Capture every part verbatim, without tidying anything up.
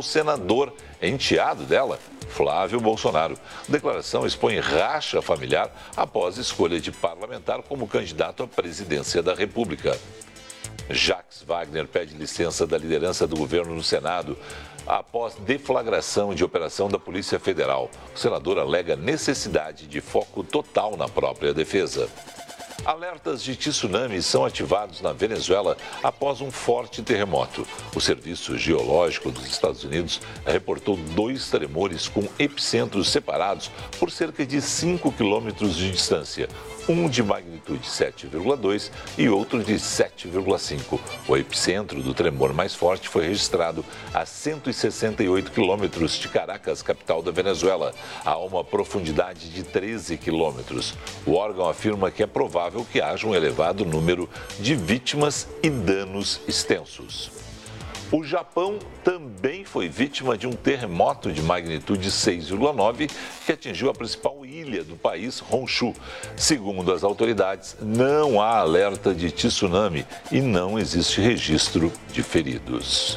ao senador, enteado dela, Flávio Bolsonaro. A declaração expõe racha familiar após escolha de parlamentar como candidato à presidência da República. Jacques Wagner pede licença da liderança do governo no Senado após deflagração de operação da Polícia Federal. O senador alega necessidade de foco total na própria defesa. Alertas de tsunami são ativados na Venezuela após um forte terremoto. O Serviço Geológico dos Estados Unidos reportou dois tremores com epicentros separados por cerca de cinco quilômetros de distância, um de magnitude sete vírgula dois e outro de sete vírgula cinco. O epicentro do tremor mais forte foi registrado a cento e sessenta e oito quilômetros de Caracas, capital da Venezuela, a uma profundidade de treze quilômetros. O órgão afirma que é provável que haja um elevado número de vítimas e danos extensos. O Japão também foi vítima de um terremoto de magnitude seis vírgula nove que atingiu a principal ilha do país, Honshu. Segundo as autoridades, não há alerta de tsunami e não existe registro de feridos.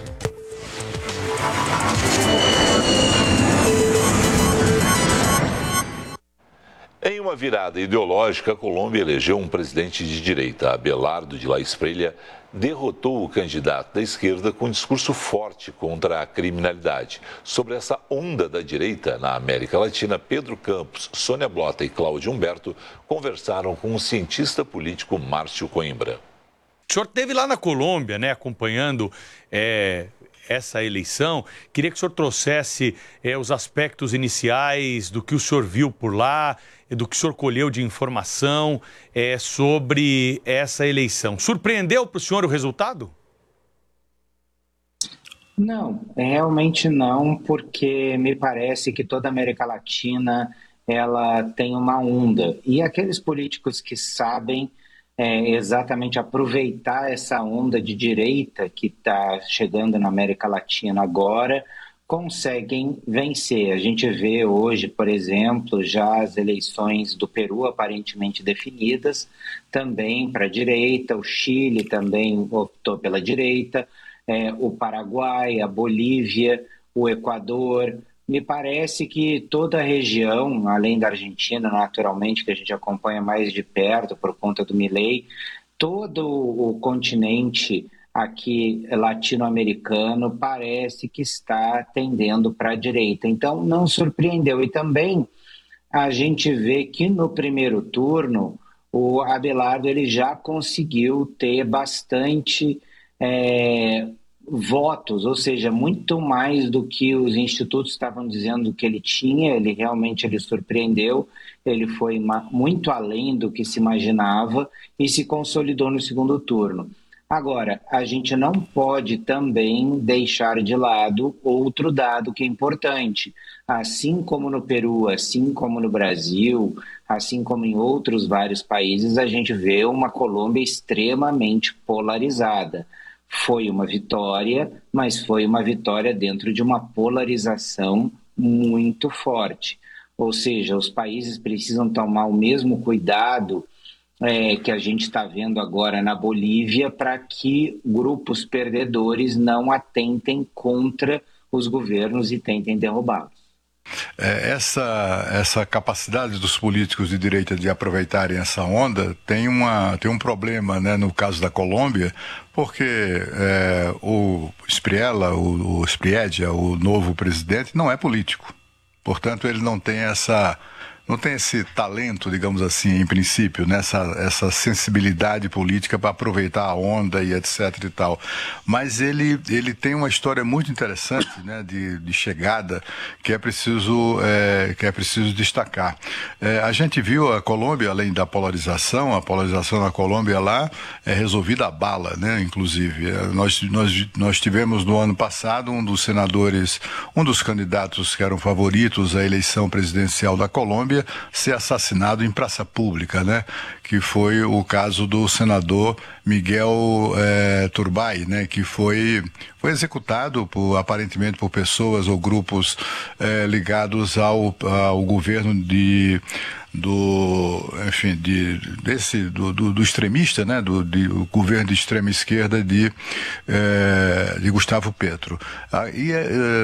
Em uma virada ideológica, a Colômbia elegeu um presidente de direita. Abelardo de la Espriella derrotou o candidato da esquerda com um discurso forte contra a criminalidade. Sobre essa onda da direita na América Latina, Pedro Campos, Sônia Blota e Cláudio Humberto conversaram com o cientista político Márcio Coimbra. O senhor esteve lá na Colômbia, né, acompanhando é, essa eleição. Queria que o senhor trouxesse é, os aspectos iniciais do que o senhor viu por lá, do que o senhor colheu de informação é, sobre essa eleição. Surpreendeu para o senhor o resultado? Não, realmente não, porque me parece que toda a América Latina ela tem uma onda. E aqueles políticos que sabem é, exatamente aproveitar essa onda de direita que está chegando na América Latina agora, conseguem vencer. A gente vê hoje, por exemplo, já as eleições do Peru aparentemente definidas, também para a direita, o Chile também optou pela direita, é, o Paraguai, a Bolívia, o Equador. Me parece que toda a região, além da Argentina, naturalmente, que a gente acompanha mais de perto por conta do Milei, todo o continente aqui latino-americano parece que está tendendo para a direita. Então, não surpreendeu. E também a gente vê que no primeiro turno o Abelardo ele já conseguiu ter bastante é, votos, ou seja, muito mais do que os institutos estavam dizendo que ele tinha. Ele realmente ele surpreendeu, ele foi muito além do que se imaginava e se consolidou no segundo turno. Agora, a gente não pode também deixar de lado outro dado que é importante. Assim como no Peru, assim como no Brasil, assim como em outros vários países, a gente vê uma Colômbia extremamente polarizada. Foi uma vitória, mas foi uma vitória dentro de uma polarização muito forte. Ou seja, os países precisam tomar o mesmo cuidado É, que a gente está vendo agora na Bolívia, para que grupos perdedores não atentem contra os governos e tentem derrubá-los. É, essa, essa capacidade dos políticos de direita de aproveitarem essa onda tem, uma, tem um problema, né, no caso da Colômbia, porque é, o Espriella, o, o Espriella, o novo presidente, não é político. Portanto, ele não tem essa... não tem esse talento, digamos assim, em princípio, né? essa, essa sensibilidade política para aproveitar a onda e etc e tal. Mas ele, ele tem uma história muito interessante, né? de, de chegada que é preciso, é, que é preciso destacar. É, a gente viu a Colômbia, além da polarização, a polarização na Colômbia lá é resolvida a bala, né? Inclusive. É, nós, nós, nós tivemos no ano passado um dos senadores, um dos candidatos que eram favoritos à eleição presidencial da Colômbia, ser assassinado em praça pública, né? Que foi o caso do senador Miguel é, Turbay, né? Que foi, foi executado por, aparentemente por pessoas ou grupos é, ligados ao, ao governo de do, enfim, de, desse, do, do, do extremista, né, do de, o governo de extrema esquerda de, é, de Gustavo Petro. Ah, e, é,